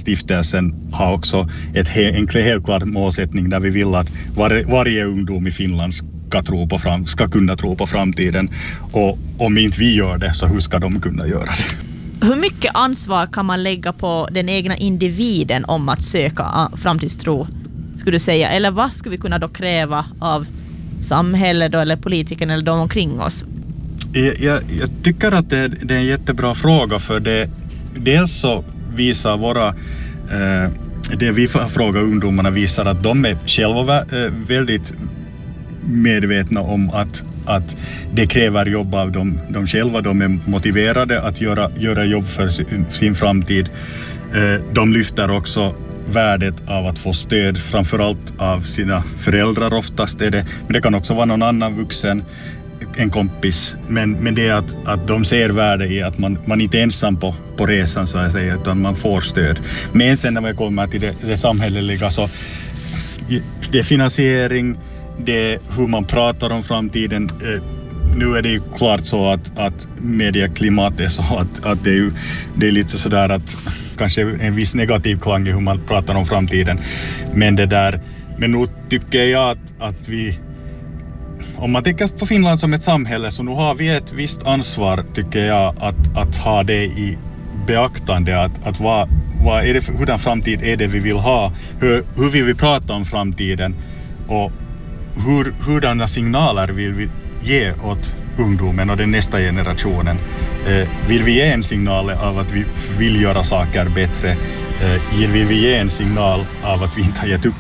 stiftelsen har också en helt klar målsättning där vi vill att varje ungdom i Finland ska kunna tro på framtiden. Och om inte vi gör det, så hur ska de kunna göra det? Hur mycket ansvar kan man lägga på den egna individen om att söka framtidstro, skulle du säga? Eller vad skulle vi kunna då kräva av samhället då, eller politikerna eller de omkring oss? Jag tycker att det är en jättebra fråga, för dels så visar det vi frågar ungdomarna visar att de är själva väldigt medvetna om att det kräver jobb av dem själva. De är motiverade att göra jobb för sin framtid. De lyfter också värdet av att få stöd, framförallt av sina föräldrar oftast är det. Men det kan också vara någon annan vuxen, en kompis. Men det är att de ser värde i att man inte är ensam på resan, så att säga, utan man får stöd. Men sen när vi kommer till det samhälleliga, så det är finansiering, det är hur man pratar om framtiden. Nu är det ju klart så att medieklimat är så att det är lite sådär att kanske en viss negativ klang i hur man pratar om framtiden. Men nu tycker jag att vi, om man tänker på Finland som ett samhälle, så nu har vi ett visst ansvar, tycker jag, att ha det i beaktande, att vad är det, hurdan framtid är det vi vill ha, hur vill vi prata om framtiden, och hurdana signaler vill vi ge åt ungdomen och den nästa generationen. Vill vi ge en signal av att vi vill göra saker bättre? Vill vi ge en signal av att vi inte har gett upp?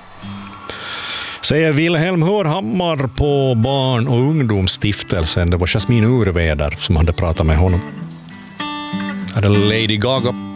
Säger Wilhelm Hörhammar på Barn- och ungdomsstiftelsen. Det var Jasmin Urveder som hade pratat med honom. Här är Lady Gaga.